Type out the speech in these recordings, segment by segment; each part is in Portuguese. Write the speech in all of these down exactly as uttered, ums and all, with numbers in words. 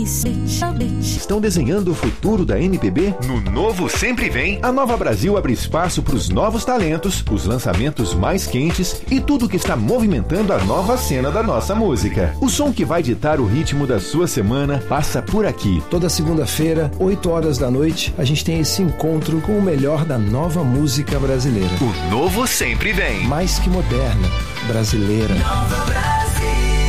Estão desenhando o futuro da M P B? No Novo Sempre Vem, a Nova Brasil abre espaço para os novos talentos, os lançamentos mais quentes e tudo que está movimentando a nova cena da nossa música. O som que vai ditar o ritmo da sua semana passa por aqui. Toda segunda-feira, oito horas da noite, a gente tem esse encontro com o melhor da nova música brasileira. O Novo Sempre Vem. Mais que moderna, brasileira. Nova Brasil.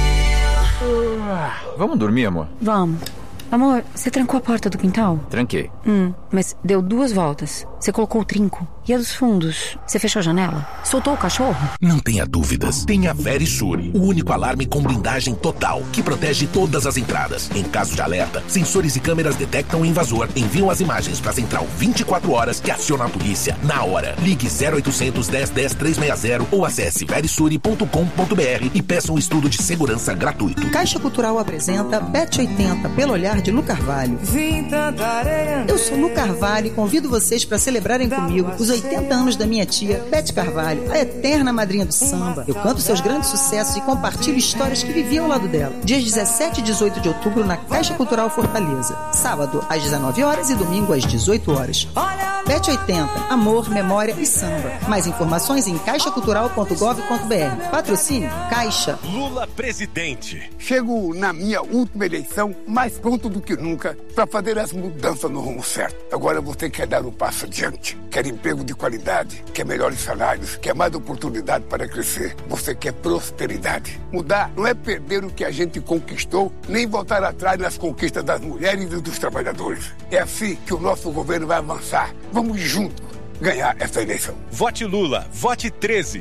Uh, vamos dormir, amor? Vamos. Amor, você trancou a porta do quintal? Tranquei. Hum, mas deu duas voltas. Você colocou o trinco. E a dos fundos? Você fechou a janela? Soltou o cachorro? Não tenha dúvidas. Tenha Verisure, o único alarme com blindagem total, que protege todas as entradas. Em caso de alerta, sensores e câmeras detectam o invasor, enviam as imagens para a central vinte e quatro horas que aciona a polícia na hora. Ligue zero oitocentos, dez, dez, trezentos e sessenta ou acesse verisure ponto com ponto br e peça um estudo de segurança gratuito. Caixa Cultural apresenta Bet oitenta pelo olhar de Lu Carvalho. Eu sou Lu Carvalho e convido vocês para celebrarem comigo os oitenta anos da minha tia, Bete Carvalho, a eterna madrinha do samba. Eu canto seus grandes sucessos e compartilho histórias que vivi ao lado dela. Dias dezessete e dezoito de outubro na Caixa Cultural Fortaleza. Sábado às dezenove horas e domingo às dezoito horas. Bet oitenta, amor, memória e samba. Mais informações em caixa cultural ponto gov ponto br. Patrocínio Caixa. Lula presidente. Chego na minha última eleição mais pronto do que nunca para fazer as mudanças no rumo certo. Agora você quer dar um passo adiante, quer emprego de qualidade, quer melhores salários, quer mais oportunidade para crescer. Você quer prosperidade. Mudar não é perder o que a gente conquistou, nem voltar atrás nas conquistas das mulheres e dos trabalhadores. É assim que o nosso governo vai avançar. Vamos juntos ganhar essa eleição. Vote Lula, vote treze.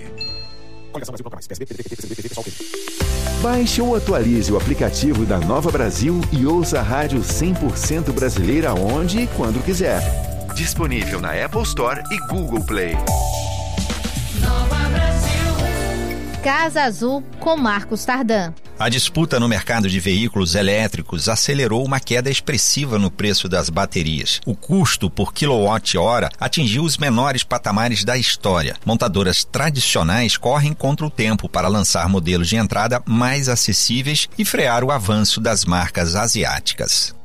Baixe ou atualize o aplicativo da Nova Brasil e ouça a rádio cem por cento brasileira onde e quando quiser. Disponível na Apple Store e Google Play. Nova Brasil. Casa Azul com Marcos Tardan. A disputa no mercado de veículos elétricos acelerou uma queda expressiva no preço das baterias. O custo por quilowatt-hora atingiu os menores patamares da história. Montadoras tradicionais correm contra o tempo para lançar modelos de entrada mais acessíveis e frear o avanço das marcas asiáticas.